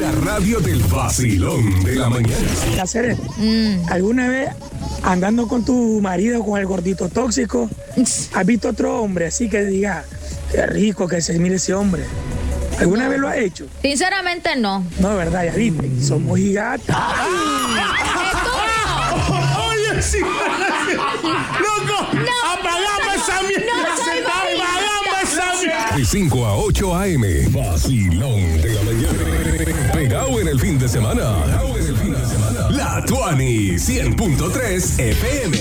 La radio del vacilón de la mañana. Hacer ¿alguna vez andando con tu marido con el gordito tóxico, has visto otro hombre así que diga, qué rico que se mire ese hombre? ¿Alguna vez lo has hecho? Sinceramente no. No, ¿verdad? Ya viste, somos gigantes. Oye, sí. ¡Loco! ¡Apagame esa mierda! ¡Apagame esa mierda! De 5 a 8 a.m. Vacilón de la mañana. Pegado en el fin de semana. La Tuani 100.3 FM.